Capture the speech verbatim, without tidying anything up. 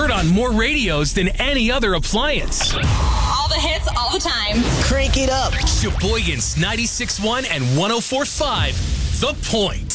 Heard on more radios than any other appliance. All the hits, all the time. Crank it up. Sheboygan's ninety-six point one and one oh four point five, The Point.